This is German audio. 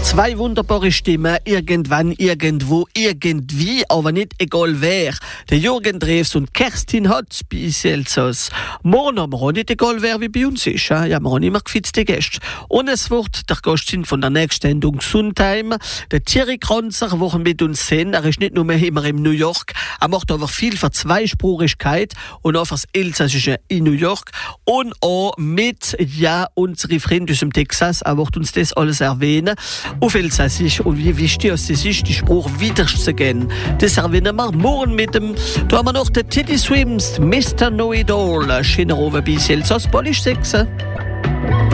Zwei wunderbare Stimmen, irgendwann, irgendwo, irgendwie, aber nicht egal wer. Der Jürgen Drews und Kerstin Hotz bei Elsass. Morgen haben wir auch nicht egal wer wie bei uns ist. Ja, wir haben immer gefitzte Gäste. Und es wird der Gast von der nächsten Sendung Sundheim, der Thierry Kranzer, der mit uns sind. Er ist nicht nur mehr immer in New York, er macht aber viel für Zweisprachigkeit und auch fürs Elsassische in New York. Und auch mit, ja, unsere Freunde aus dem Texas, er wird uns das alles erwähnen. Auf Elsassisch und wie wichtig es ist, die Spruch wiederzugehen. Das erwähnen wir morgen mit dem, da haben wir noch den Teddy Swims, Mr. Know-It-All. Schöner Abend bis Elsass, Polish 6.